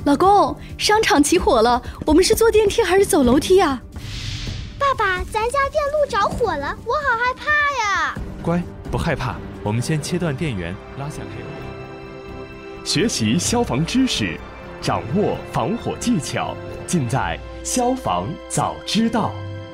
老公，商场起火了，我们是坐电梯还是走楼梯啊？ 爸爸，咱家电路着火了，我好害怕呀！ 乖，不害怕，我们先切断电源，拉下开关。 学习消防知识，掌握防火技巧，尽在消防早知道。